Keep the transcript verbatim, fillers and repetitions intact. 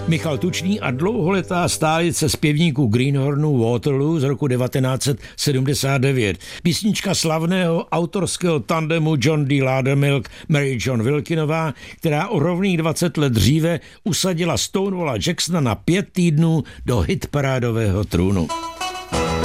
Michal Tučný a dlouholetá stálice zpěvníků Greenhornu Waterloo z roku devatenáct set sedmdesát devět. Písnička slavného autorského tandemu John D. Loudermilk, Mary John Wilkinová, která o rovných dvacet let dříve usadila Stonewalla Jacksona na pět týdnů do hitparádového trůnu.